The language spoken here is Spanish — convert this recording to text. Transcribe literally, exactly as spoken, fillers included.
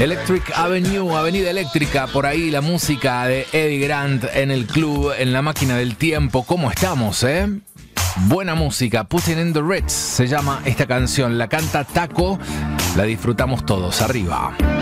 Electric Avenue, Avenida Eléctrica, por ahí la música de Eddie Grant en el club, en la máquina del tiempo. ¿Cómo estamos, eh? Buena música, Putting in the Ritz se llama esta canción, la canta Taco, la disfrutamos todos, arriba.